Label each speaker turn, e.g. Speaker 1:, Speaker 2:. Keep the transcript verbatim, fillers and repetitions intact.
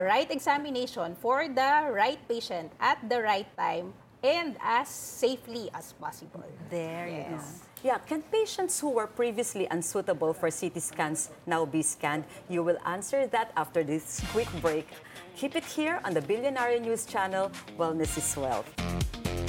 Speaker 1: right examination for the right patient at the right time and as safely as possible.
Speaker 2: There you go.
Speaker 1: Yes.
Speaker 2: Yeah, can patients who were previously unsuitable for C T scans now be scanned? You will answer that after this quick break. Keep it here on the Billionaire News Channel. Wellness is Wealth.